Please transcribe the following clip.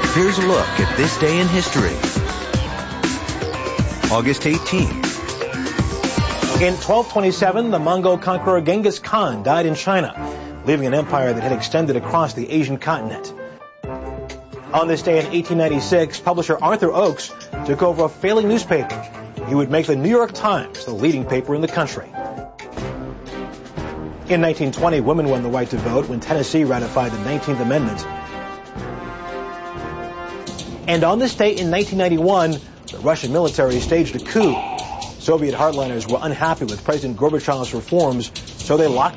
Here's a look at this day in history. August 18th. In 1227, the Mongol conqueror Genghis Khan died in China, leaving an empire that had extended across the Asian continent. On this day in 1896, publisher Arthur Oakes took over a failing newspaper. He would make the New York Times the leading paper in the country. In 1920, women won the right to vote when Tennessee ratified the 19th Amendment. And on this day in 1991, the Russian military staged a coup. Soviet hardliners were unhappy with President Gorbachev's reforms, so they locked